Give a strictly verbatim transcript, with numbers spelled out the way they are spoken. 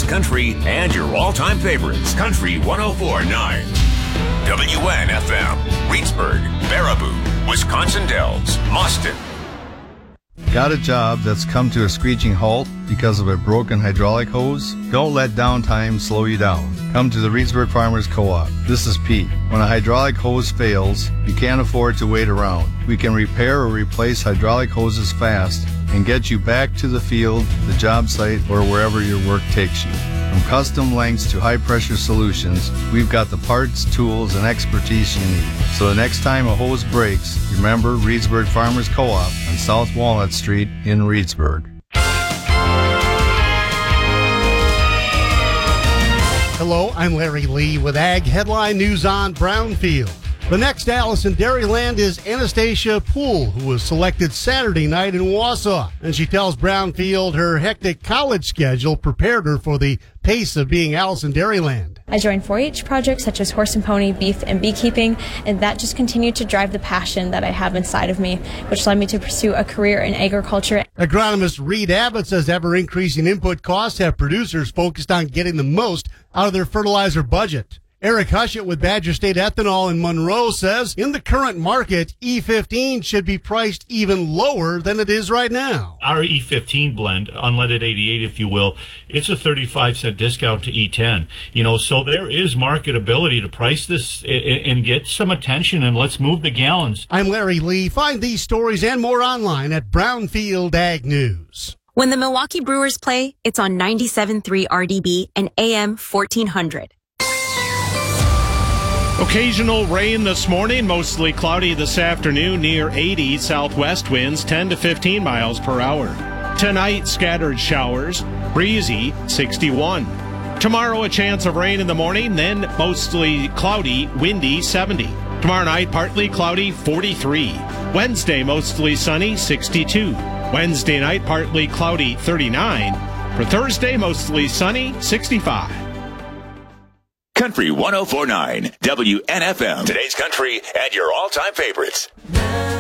today's country and your all-time favorites. Country one oh four point nine. W N F M. Reedsburg, Baraboo, Wisconsin Dells, Mauston. Got a job that's come to a screeching halt because of a broken hydraulic hose? Don't let downtime slow you down. Come to the Reedsburg Farmers Co-op. This is Pete. When a hydraulic hose fails, you can't afford to wait around. We can repair or replace hydraulic hoses fast and get you back to the field, the job site, or wherever your work takes you. From custom lengths to high-pressure solutions, we've got the parts, tools, and expertise you need. So the next time a hose breaks, remember Reedsburg Farmers Co-op on South Walnut Street in Reedsburg. Hello, I'm Larry Lee with Ag Headline News on Brownfield. The next Allison Dairyland is Anastasia Poole, who was selected Saturday night in Wausau. And she tells Brownfield her hectic college schedule prepared her for the pace of being Allison Dairyland. I joined four H projects such as horse and pony, beef, and beekeeping, and that just continued to drive the passion that I have inside of me, which led me to pursue a career in agriculture. Agronomist Reed Abbott says ever-increasing input costs have producers focused on getting the most out of their fertilizer budget. Eric Hushett with Badger State Ethanol in Monroe says in the current market, E fifteen should be priced even lower than it is right now. Our E fifteen blend, unleaded eighty-eight if you will, it's a thirty-five cent discount to E ten. You know, so there is marketability to price this and get some attention, and let's move the gallons. I'm Larry Lee. Find these stories and more online at Brownfield Ag News. When the Milwaukee Brewers play, it's on ninety-seven point three R D B and A M fourteen hundred. Occasional rain this morning, mostly cloudy this afternoon, near eighty. Southwest winds ten to fifteen miles per hour. Tonight, scattered showers, breezy, sixty-one. Tomorrow, a chance of rain in the morning, then mostly cloudy, windy, seventy. Tomorrow night, partly cloudy, forty-three. Wednesday, mostly sunny, sixty-two. Wednesday night, partly cloudy, thirty-nine. For Thursday, mostly sunny, sixty-five. Country one oh four point nine. W N F M. Today's country and your all-time favorites.